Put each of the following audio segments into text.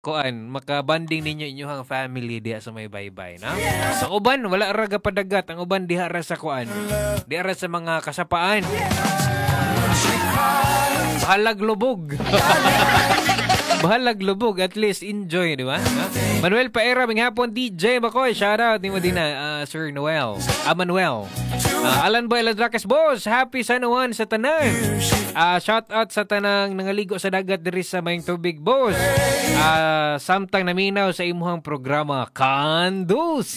kuan makabanding ninyo inyong family diha sa may baybay na. Sa uban wala ra padagat, ang uban diha ra sa kuan. Diha ra sa mga kasapaan. Bahalag lubog. Bahalag lubog, at least enjoy, di ba? Manuel Paera, minghapon DJ Makoy, shoutout ni mo din na Sir Noel. Manuel. Alan Boy Ladraques, boss, happy San Juan sa tanan. Shoutout sa tanang nangaligo sa dagat diri sa Mayong Tubig, boss. Samtang naminaw sa imuhang programa, Kandus.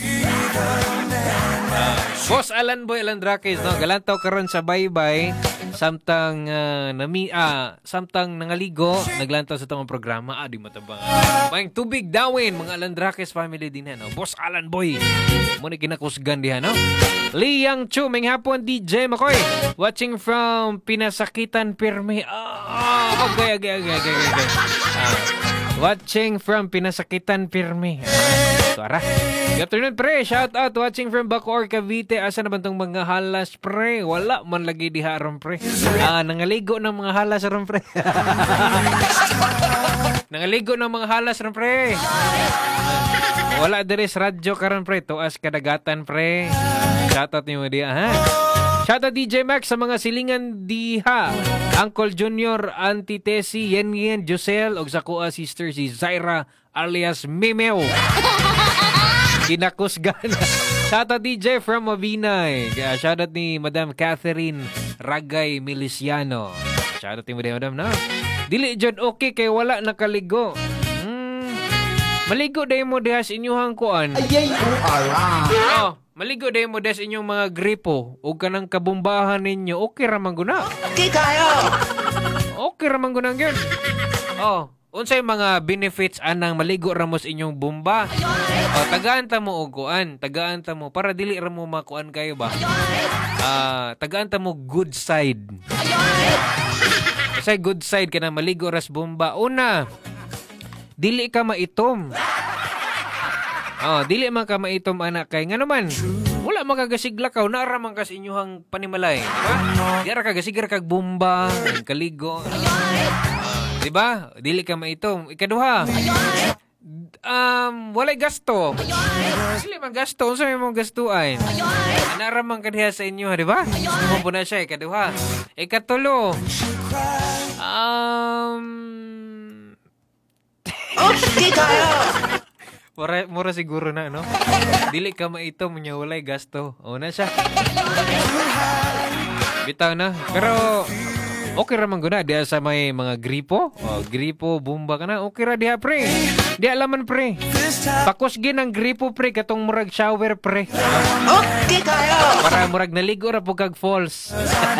Boss Alan Boy Ladraques, no, galantaw karon sa baybay. Samtang samtang nangaligo, naglantaw sa tong programa, di matabang. Mayong Tubig dawin, mga Alandraques family din no. Boss Alan Boy. Muna kinakusgan diha no. Liang Chu, minghapon DJ Makoy. Watching from Pinasakitan Pirmi. Okay. Watching from Pinasakitan Pirmi. Tara. Good afternoon, pre. Shout out. Watching from Bacoor, Cavite. Asa na ba itong mga halas, pre? Wala man lagi diha ron, pre. Nangaligo ng mga halas ron, pre. Nangaligo ng mga halas ron, pre. Wala deres radyo karon, pre. Tuas kadagatan, pre. Shout out niyo diha, ha? Shout out DJ Max sa mga silingan diha. Uncle Junior, Auntie Tessie, Yen, Josel, og sa kuha sister si Zaira alias Mimeo. Kinakusgan. Shoutout DJ from Mabinay. Shoutout ni Madam Catherine Ragay Miliciano. Shoutout ni Madam na. Dili jud okay kay wala nakaligo. Maligo day mo diha sa inyong kuan. Maligo day mo diha sa inyong mga gripo ug kanang kabumbahan ninyo. Okay ra man guna. Okay kayo. Okay ra man guna gyud. Unsay mga benefits anang maligo ra mo sa inyong bomba? Tagaan ta mo og kuan, tagaan ta mo para dili ra mo makuan kayo ba? Tagaan ta mo good side. Kasi good side kana maligo ras bomba. Una, dili ka maitom. Dili man ka maitom anak kay ngano man. Wala magagasiglakaw na ra man kas inyong panimalay, di ba? Di ra kagasigar kag bomba, kaligo. Diba? Dili ka maitom. Ikaduha. Walay gasto. Dili man gasto. Unsa may mong gastuan? Anaramang kadiha sa inyo, di ba? Gusto mo po na siya. Ikaduha. Ikatulo. Okay kayo. Mura siguro na, no? Dili ka maitom niya, walay gasto. O na siya. Bitaw na. Pero okay ra man guna diha sa may mga gripo. Gripo, bomba ka na. Okay ra diha, pre. Di alaman, pre. Pakos gin ang gripo, pre. Katong murag shower, pre. Okay kayo. Para murag naligo ra po kag falls.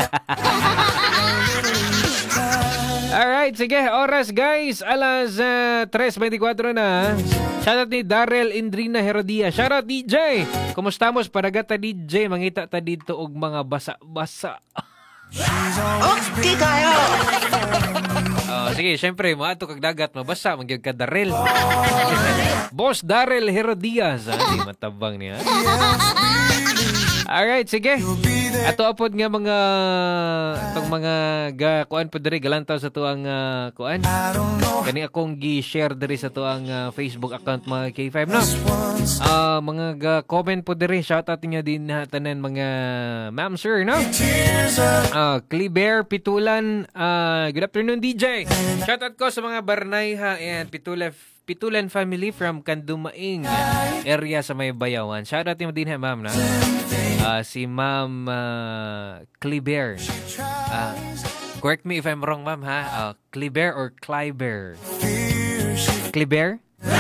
Alright, sige. Oras, guys. Alas 3:24 na. Shoutout ni Darrell Indrina Herodia. Shoutout DJ. Kumustamos? Padagata DJ. Mangita ta dito og mga basa-basa. Okay kayo. Sige, syempre, maato kag dagat, mabasa, magyag ka Darrell. Boss Darrell Herodias. Di matabang niya. Alright, sige. Ato apod nga mga itong mga kuan po diri galantaw sa tuang kuan. Kani akong gi-share diri sa tuang Facebook account mga K5 no. Mga comment po diri, shoutout niyo din na tanan mga ma'am sir no. Cliber Pitulan, good afternoon DJ. Shoutout ko sa mga Barnayha and Pitulan family from Kandumaing area sa may Bayawan. Shoutout niyo din ha ma'am na. Si Ma'am Cliber. Correct me if I'm wrong, ma'am, ha? Cliber or Clyber? Cliber?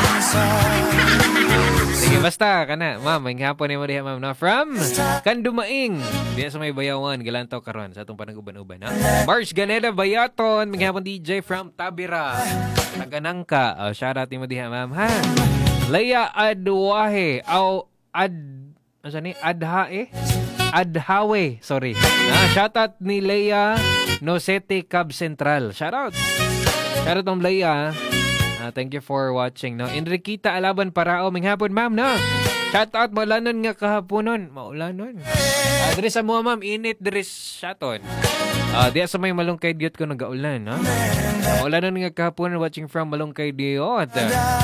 Sige, basta ka na. Ma'am, may hapon ni mo diha, ma'am, na from Kandumaing. Diya sa may Bayawan, galantaw karon sa atong panag-uban-uban, ha? Mars Ganeda Bayaton, may hapon DJ from Tabira. Taganangka. Shoutout ni mo diha, ma'am, ha? Leia Adwahe. Adhawe, sorry. Shoutout ni Leia Nosete Cab Central. Shoutout. Shoutout om Leia. Thank you for watching. No? Enriquita Alaban Parao. Minghapon, ma'am. No? Shoutout. Maulanon nga kahaponon. Maulanon. Diri sa mga, ma'am. Init diri shaton. Diya sa may Malungkay Diyot ko nagaulan, ha? Ulan na nga kahapon watching from Malungkay Diyot.